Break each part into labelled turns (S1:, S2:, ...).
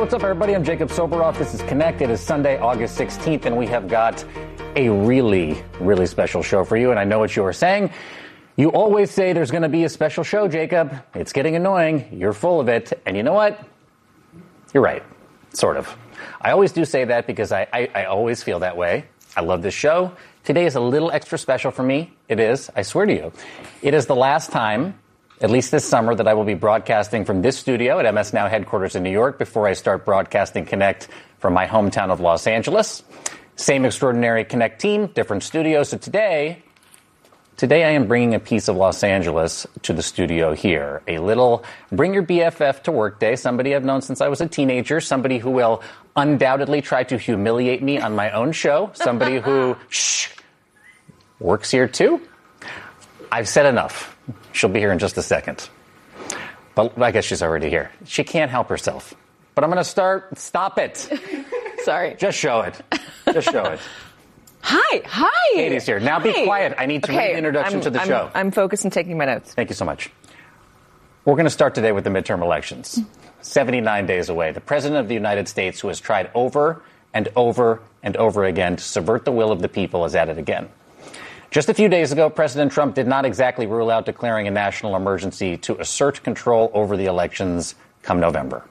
S1: what's up, everybody? I'm Jacob Soboroff. This is Connect. It is Sunday, August 16th, and we have got a really, really special show for you. And I know what you are saying. You always say there's going to be a special show, Jacob. It's getting annoying. You're full of it. And you know what? You're right. Sort of. I always do say that because I always feel that way. I love this show. Today is a little extra special for me. It is. I swear to you. It is the last time, at least this summer, that I will be broadcasting from this studio at MS Now headquarters in New York before I start broadcasting Connect from my hometown of Los Angeles. Same extraordinary Connect team, different studio. So today I am bringing a piece of Los Angeles to the studio here. A little bring your BFF to work day. Somebody I've known since I was a teenager. Somebody who will undoubtedly try to humiliate me on my own show. Somebody who, works here too. I've said enough. She'll be here in just a second. But I guess she's already here. She can't help herself. But I'm going to start. Stop it.
S2: Sorry.
S1: Just show it. Just show it.
S2: Hi.
S1: Katie's here. Now be quiet. I need to read the introduction to the show.
S2: I'm focused and taking my notes.
S1: Thank you so much. We're going to start today with the midterm elections. 79 days away. The President of the United States, who has tried over and over and over again to subvert the will of the people, is at it again. Just a few days ago, President Trump did not exactly rule out declaring a national emergency to assert control over the elections come November.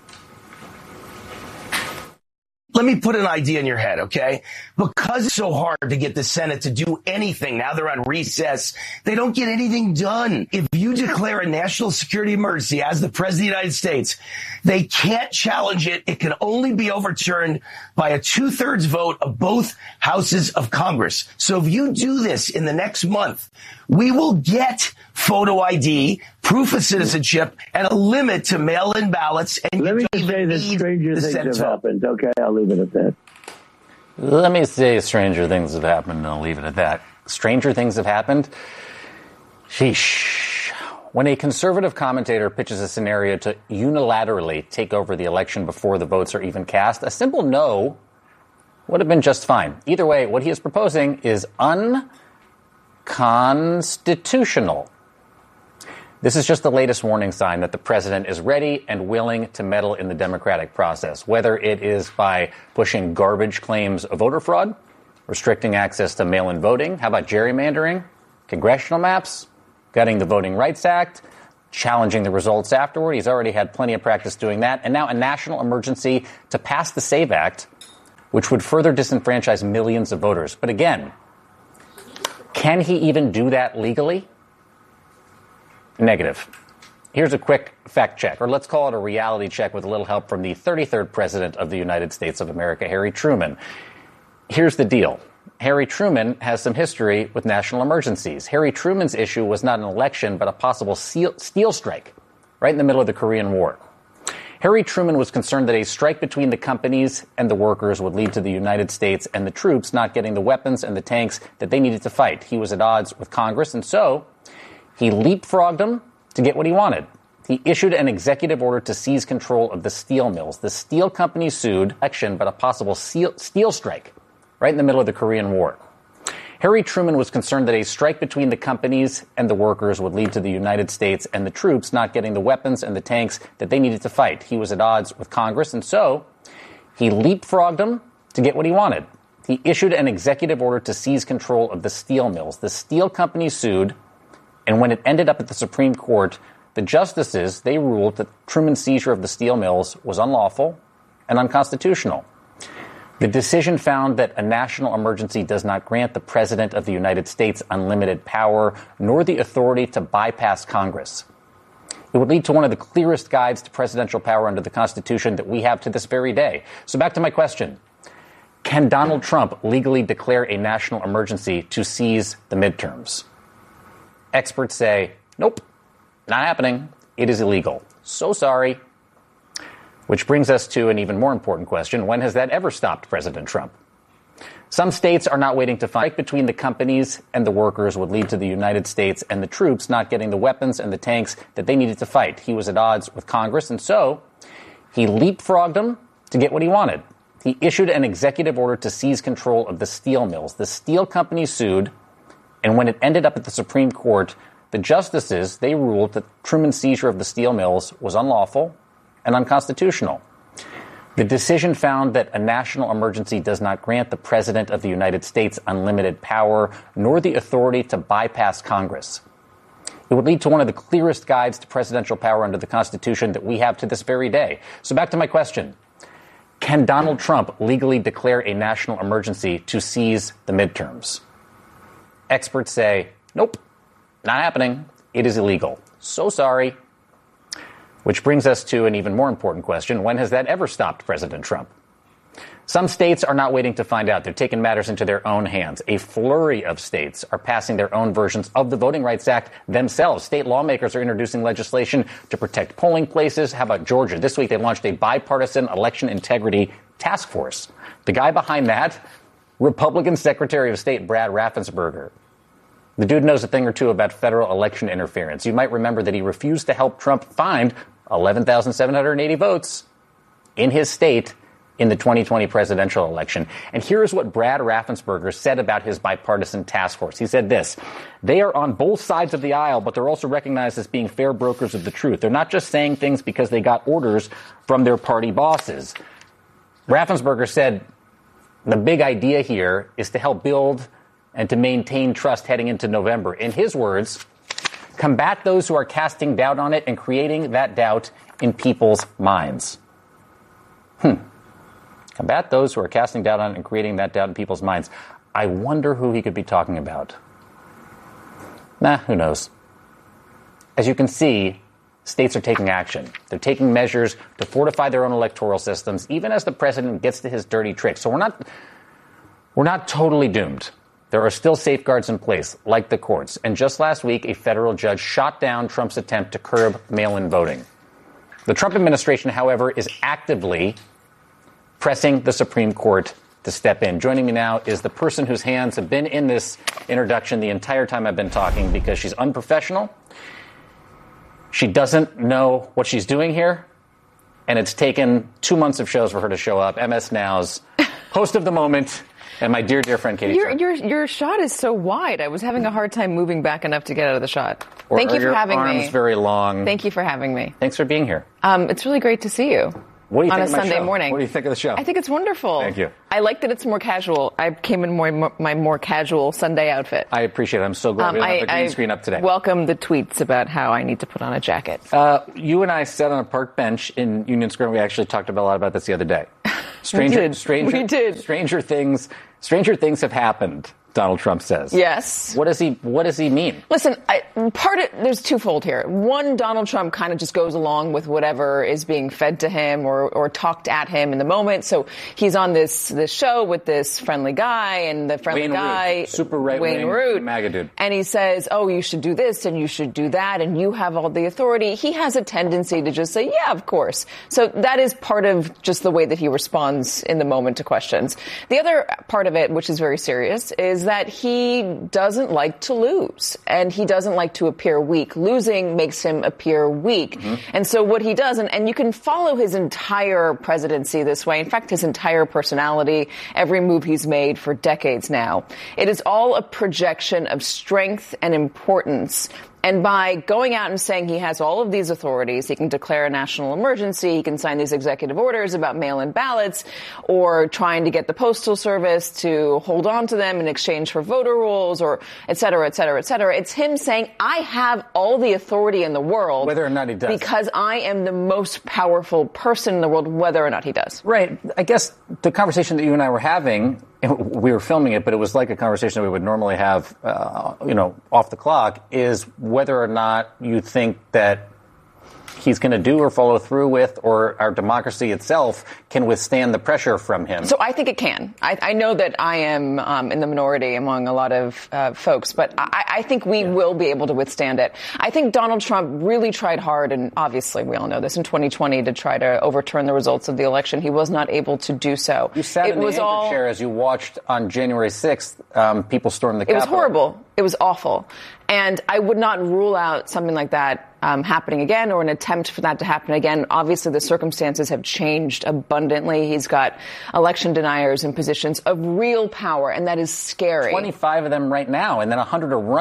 S3: Let me put an idea in your head, okay? Because it's so hard to get the Senate to do anything, now they're on recess, they don't get anything done. If you declare a national security emergency as the President of the United States, they can't challenge it. It can only be overturned by a 2/3 vote of both houses of Congress. So if you do this in the next month, we will get photo ID, proof of citizenship, and a limit to mail-in ballots. And
S4: let me say that stranger things have happened. Okay, I'll leave it at that.
S1: Let me say stranger things have happened, and I'll leave it at that. Stranger things have happened? Sheesh. When a conservative commentator pitches a scenario to unilaterally take over the election before the votes are even cast, a simple no would have been just fine. Either way, what he is proposing is unconstitutional. This is just the latest warning sign that the president is ready and willing to meddle in the democratic process, whether it is by pushing garbage claims of voter fraud, restricting access to mail-in voting, how about gerrymandering, congressional maps, gutting the Voting Rights Act, challenging the results afterward. He's already had plenty of practice doing that. And now a national emergency to pass the SAVE Act, which would further disenfranchise millions of voters. But again, can he even do that legally? Negative. Here's a quick fact check, or let's call it a reality check with a little help from the 33rd President of the United States of America, Harry Truman. Here's the deal. Harry Truman has some history with national emergencies. Harry Truman's issue was not an election, but a possible steel strike right in the middle of the Korean War. Harry Truman was concerned that a strike between the companies and the workers would lead to the United States and the troops not getting the weapons and the tanks that they needed to fight. He was at odds with Congress, and so he leapfrogged them to get what he wanted. He issued an executive order to seize control of the steel mills. The steel companies sued election, but a possible steel strike right in the middle of the Korean War. Harry Truman was concerned that a strike between the companies and the workers would lead to the United States and the troops not getting the weapons and the tanks that they needed to fight. He was at odds with Congress, and so he leapfrogged them to get what he wanted. He issued an executive order to seize control of the steel mills. The steel companies sued, and when it ended up at the Supreme Court, the justices, they ruled that Truman's seizure of the steel mills was unlawful and unconstitutional. The decision found that a national emergency does not grant the President of the United States unlimited power, nor the authority to bypass Congress. It would lead to one of the clearest guides to presidential power under the Constitution that we have to this very day. So back to my question. Can Donald Trump legally declare a national emergency to seize the midterms? Experts say, nope, not happening. It is illegal. So sorry. Which brings us to an even more important question. When has that ever stopped President Trump? Some states are not waiting to fight between the companies and the workers would lead to the United States and the troops not getting the weapons and the tanks that they needed to fight. He was at odds with Congress, and so he leapfrogged them to get what he wanted. He issued an executive order to seize control of the steel mills. The steel companies sued, and when it ended up at the Supreme Court, the justices, they ruled that Truman's seizure of the steel mills was unlawful and unconstitutional. The decision found that a national emergency does not grant the President of the United States unlimited power, nor the authority to bypass Congress. It would lead to one of the clearest guides to presidential power under the Constitution that we have to this very day. So back to my question. Can Donald Trump legally declare a national emergency to seize the midterms? Experts say, nope, not happening. It is illegal. So sorry. Which brings us to an even more important question. When has that ever stopped President Trump? Some states are not waiting to find out. They're taking matters into their own hands. A flurry of states are passing their own versions of the Voting Rights Act themselves. State lawmakers are introducing legislation to protect polling places. How about Georgia? This week they launched a bipartisan election integrity task force. The guy behind that, Republican Secretary of State Brad Raffensperger. The dude knows a thing or two about federal election interference. You might remember that he refused to help Trump find 11,780 votes in his state in the 2020 presidential election. And here's what Brad Raffensperger said about his bipartisan task force. He said this: they are on both sides of the aisle, but they're also recognized as being fair brokers of the truth. They're not just saying things because they got orders from their party bosses. Raffensperger said the big idea here is to help build and to maintain trust heading into November. In his words, combat those who are casting doubt on it and creating that doubt in people's minds. Combat those who are casting doubt on it and creating that doubt in people's minds. I wonder who he could be talking about. Who knows? As you can see, states are taking action. They're taking measures to fortify their own electoral systems, even as the president gets to his dirty tricks. So we're not totally doomed. There are still safeguards in place, like the courts. And just last week, a federal judge shot down Trump's attempt to curb mail-in voting. The Trump administration, however, is actively pressing the Supreme Court to step in. Joining me now is the person whose hands have been in this introduction the entire time I've been talking, because she's unprofessional. She doesn't know what she's doing here. And it's taken 2 months of shows for her to show up. MS Now's host of The Moment, and my dear, dear friend, Katie.
S2: Your shot is so wide. I was having a hard time moving back enough to get out of the shot. Thank you for having me.
S1: Your arms very long.
S2: Thank you for having me.
S1: Than's for being here.
S2: It's really great to see you.
S1: What do you think
S2: on a
S1: of my
S2: Sunday
S1: show?
S2: morning?
S1: What do you think of the show?
S2: I think it's wonderful.
S1: Thank you.
S2: I like that it's more casual. I came in my more casual Sunday outfit.
S1: I appreciate it. I'm so glad we don't have the green screen up today.
S2: Welcome the tweets about how I need to put on a jacket.
S1: You and I sat on a park bench in Union Square, and we actually talked a lot about this the other day.
S2: We did.
S1: Stranger things have happened, Donald Trump says.
S2: Yes.
S1: What does he mean?
S2: Listen, there's twofold here. One, Donald Trump kind of just goes along with whatever is being fed to him or talked at him in the moment. So he's on this show with this friendly guy, and the friendly guy,
S1: super right-wing, MAGA dude.
S2: And he says, oh, you should do this and you should do that, and you have all the authority. He has a tendency to just say, yeah, of course. So that is part of just the way that he responds in the moment to questions. The other part of it, which is very serious, is that he doesn't like to lose, and he doesn't like to appear weak. Losing makes him appear weak. Mm-hmm. And so what he does, and you can follow his entire presidency this way, in fact, his entire personality, every move he's made for decades now, it is all a projection of strength and importance. And by going out and saying he has all of these authorities, he can declare a national emergency, he can sign these executive orders about mail-in ballots, or trying to get the Postal Service to hold on to them in exchange for voter rolls, or et cetera, et cetera, et cetera. It's him saying, I have all the authority in the world.
S1: Whether or not he does.
S2: Because I am the most powerful person in the world, whether or not he does.
S1: Right. I guess the conversation that you and I were having, we were filming it, but it was like a conversation that we would normally have, off the clock, is whether or not you think that he's going to do or follow through with, or our democracy itself can withstand the pressure from him.
S2: So I think it can. I know that I am in the minority among a lot of folks, but I think we will be able to withstand it. I think Donald Trump really tried hard, and obviously we all know this, in 2020 to try to overturn the results of the election. He was not able to do so.
S1: You sat in the anchor chair as you watched on January 6th, people storm the Capitol.
S2: It was horrible. It was awful. And I would not rule out something like that happening again, or an attempt for that to happen again. Obviously, the circumstances have changed abundantly. He's got election deniers in positions of real power, and that is scary.
S1: 25 of them right now, and then 100 are running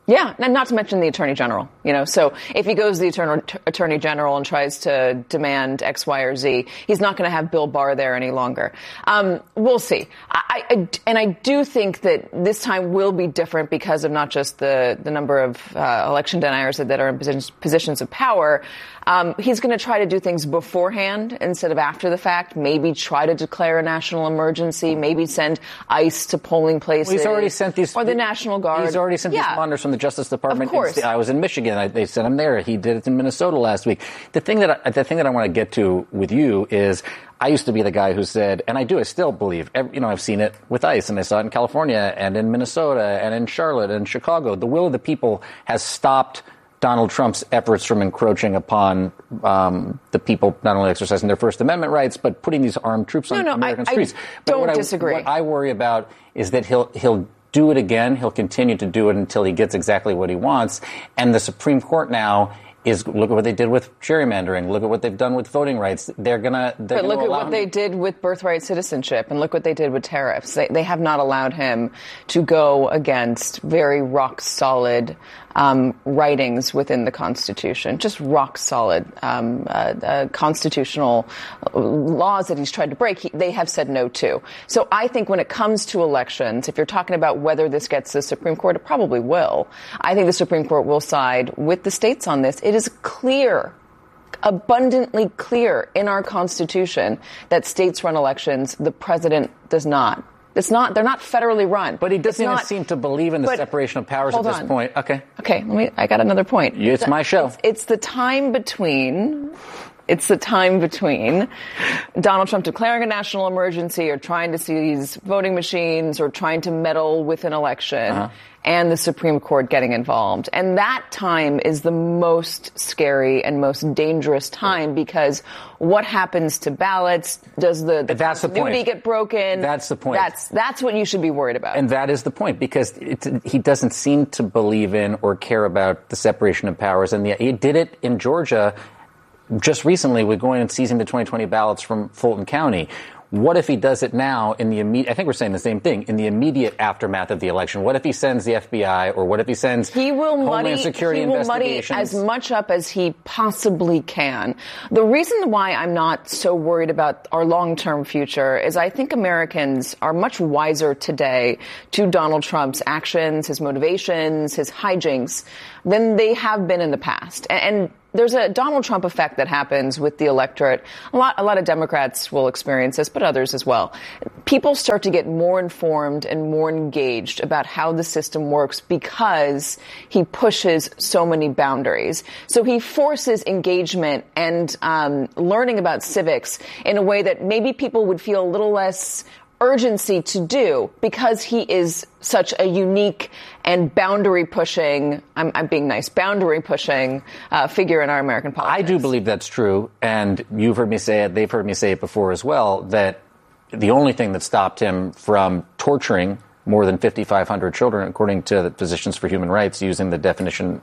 S2: Yeah, and not to mention the Attorney General, So if he goes to the Attorney General and tries to demand X, Y, or Z, he's not going to have Bill Barr there any longer. We'll see. I do think that this time will be different because of not just the number of election deniers that are in positions of power. He's going to try to do things beforehand instead of after the fact. Maybe try to declare a national emergency. Maybe send ICE to polling places.
S1: Well, he's already sent these,
S2: or the National Guard.
S1: He's already sent these commanders from the Justice Department.
S2: Of course.
S1: I was in Michigan. They sent him there. He did it in Minnesota last week. The thing that I want to get to with you is, I used to be the guy who said, and I still believe, I've seen it with ICE, and I saw it in California and in Minnesota and in Charlotte and Chicago. The will of the people has stopped Donald Trump's efforts from encroaching upon the people not only exercising their First Amendment rights, but putting these armed troops on American streets.
S2: I don't disagree.
S1: What I worry about is that he'll do it again. He'll continue to do it until he gets exactly what he wants. And the Supreme Court now look at what they did with gerrymandering. Look at what they've done with voting rights. But
S2: look at what they did with birthright citizenship, and look what they did with tariffs. They have not allowed him to go against very rock solid writings within the Constitution, just rock solid constitutional laws that he's tried to break. They have said no to. So I think when it comes to elections, if you're talking about whether this gets to the Supreme Court, it probably will. I think the Supreme Court will side with the states on this. It is clear, abundantly clear in our Constitution that states run elections. The president does not. They're not federally run.
S1: But he doesn't even seem to believe in the separation of powers at this point. Okay.
S2: I got another point.
S1: It's my show.
S2: It's the time between Donald Trump declaring a national emergency or trying to seize voting machines or trying to meddle with an election and the Supreme Court getting involved. And that time is the most scary and most dangerous time because what happens to ballots? Does the continuity get broken?
S1: That's the point.
S2: That's what you should be worried about.
S1: And that is the point because he doesn't seem to believe in or care about the separation of powers. And he did it in Georgia just recently with going and seizing the 2020 ballots from Fulton County. What if he does it now in the immediate, I think we're saying the same thing, in the immediate aftermath of the election? What if he sends the FBI or what if he sends Homeland Security investigations?
S2: He will muddy as much up as he possibly can. The reason why I'm not so worried about our long-term future is I think Americans are much wiser today to Donald Trump's actions, his motivations, his hijinks than they have been in the past. And there's a Donald Trump effect that happens with the electorate. A lot of Democrats will experience this, but others as well. People start to get more informed and more engaged about how the system works because he pushes so many boundaries. So he forces engagement and learning about civics in a way that maybe people would feel a little less urgency to do because he is such a unique and boundary-pushing, I'm being nice, boundary-pushing figure in our American politics.
S1: I do believe that's true, and you've heard me say it, they've heard me say it before as well, that the only thing that stopped him from torturing more than 5,500 children, according to the Physicians for Human Rights, using the definition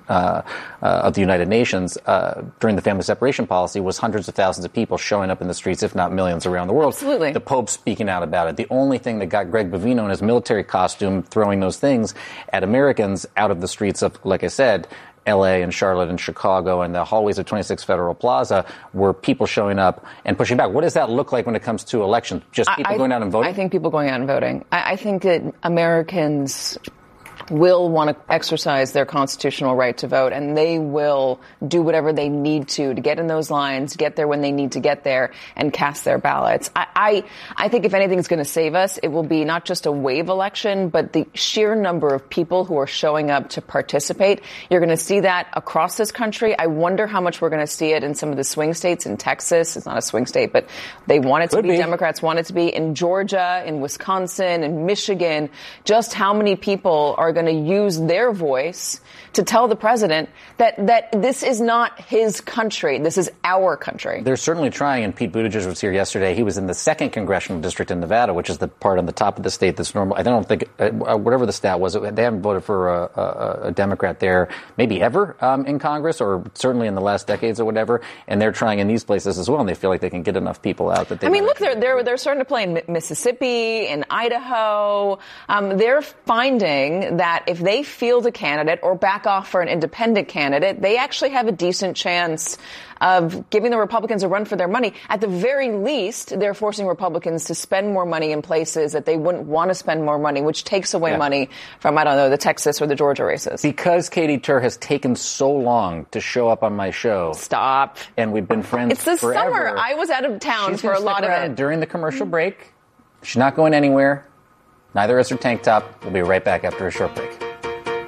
S1: of the United Nations during the family separation policy, was hundreds of thousands of people showing up in the streets, if not millions, around the world.
S2: Absolutely.
S1: The Pope speaking out about it. The only thing that got Greg Bovino in his military costume throwing those things at Americans out of the streets of, like I said, L.A. and Charlotte and Chicago and the hallways of 26 Federal Plaza were people showing up and pushing back. What does that look like when it comes to elections? Just people going out and voting?
S2: I think people going out and voting. I think that Americans will want to exercise their constitutional right to vote, and they will do whatever they need to get in those lines, get there when they need to get there, and cast their ballots. I think if anything's going to save us, it will be not just a wave election, but the sheer number of people who are showing up to participate. You're going to see that across this country. I wonder how much we're going to see it in some of the swing states. In Texas, it's not a swing state, but they want it to be. Democrats want it to be. In Georgia, in Wisconsin, in Michigan, just how many people are going to use their voice to tell the president that this is not his country. This is our country.
S1: They're certainly trying, and Pete Buttigieg was here yesterday. He was in the 2nd congressional district in Nevada, which is the part on the top of the state that's normal. I don't think, whatever the stat was, they haven't voted for a Democrat there maybe ever in Congress, or certainly in the last decades or whatever. And they're trying in these places as well, and they feel like they can get enough people out that they.
S2: I mean, look, they're starting to play in Mississippi, in Idaho. They're finding that if they field a candidate or back off for an independent candidate, they actually have a decent chance of giving the Republicans a run for their money. At the very least, they're forcing Republicans to spend more money in places that they wouldn't want to spend more money, which takes away money from, I don't know, the Texas or the Georgia races.
S1: Because Katy Tur has taken so long to show up on my show.
S2: Stop.
S1: And we've been friends
S2: It's the
S1: forever.
S2: summer. I was out of town for a lot of it.
S1: During the commercial break. She's not going anywhere. Neither is her tank top. We'll be right back after a short break.